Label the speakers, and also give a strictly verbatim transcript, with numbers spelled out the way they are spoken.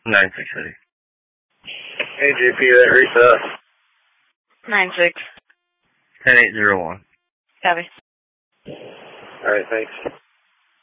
Speaker 1: Nine six city.
Speaker 2: Hey, J P, that reached us.
Speaker 3: Nine six.
Speaker 1: Ten eight zero one.
Speaker 3: Copy.
Speaker 2: All right, thanks.